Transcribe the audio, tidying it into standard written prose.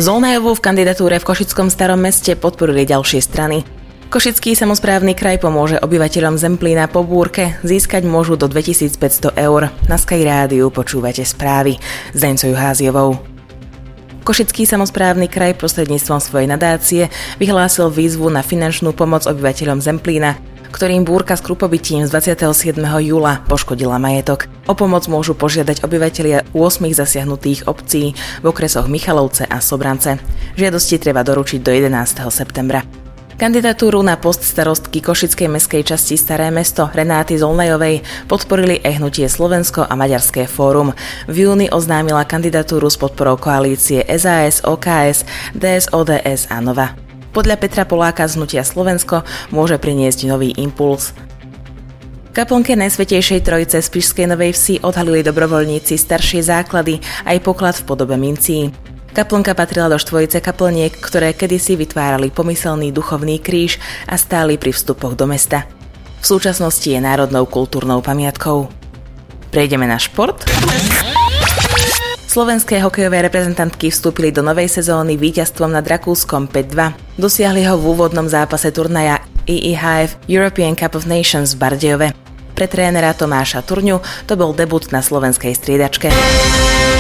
Zolnajovú v kandidatúre v Košickom Starom Meste podporili ďalšie strany. Košický samosprávny kraj pomôže obyvateľom Zemplína po búrke, získať môžu do 2500 eur. Na Sky Rádiu počúvate správy s Deňcou Juháziovou. Košický samosprávny kraj prostredníctvom svojej nadácie vyhlásil výzvu na finančnú pomoc obyvateľom Zemplína, ktorým búrka s krupobytím z 27. júla poškodila majetok. O pomoc môžu požiadať obyvatelia 8 zasiahnutých obcí v okresoch Michalovce a Sobrance. Žiadosti treba doručiť do 11. septembra. Kandidatúru na post starostky Košickej mestskej časti Staré Mesto Renáty Zolnajovej podporili aj Hnutie Slovensko a Maďarské fórum. V júni oznámila kandidatúru s podporou koalície SAS, OKS, DS, ODS a Nova. Podľa Petra Poláka z Hnutia Slovensko môže priniesť nový impuls. V kaplnke Najsvätejšej Trojice z Spišskej Novej Vsi odhalili dobrovoľníci staršie základy aj poklad v podobe mincí. Kaplnka patrila do štvojice kaplniek, ktoré kedysi vytvárali pomyselný duchovný kríž a stáli pri vstupoch do mesta. V súčasnosti je národnou kultúrnou pamiatkou. Prejdeme na šport. Slovenské hokejové reprezentantky vstúpili do novej sezóny víťazstvom nad Rakúskom 5-2. Dosiahli ho v úvodnom zápase turnaja IIHF European Cup of Nations v Bardejove. Pre trénera Tomáša Turňu to bol debut na slovenskej striedačke.